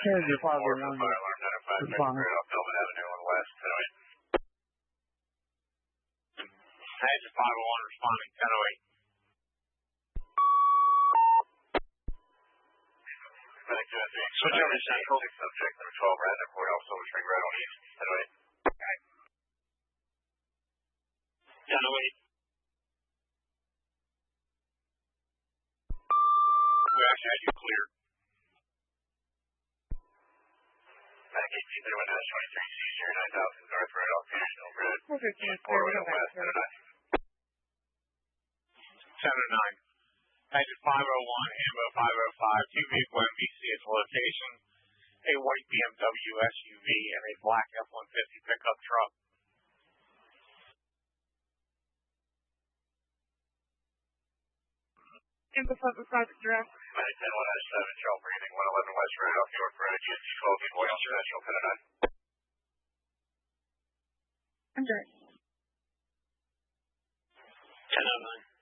Kennedy 501. Fire alarm 905, right off Melvin Avenue on West, 1008. Agent 501 responding, 1008. Switch over to Central. Subject number 12, random courthouse, Silver Spring Road on East, 1008. Okay. 1008. We actually had you cleared. Back 1831-23C, 9000 North Road off Petersville Road. And 408 West, 1009. 1009. Agent 501, Ambo 505, two vehicle MVC at the location, a white BMW SUV and a black F-150 pickup truck. Ambo 505 direct. 10-107, Charles breathing, 111 West Road off York Road, GSC 12 in Royal International, 1009. I'm direct. 1009.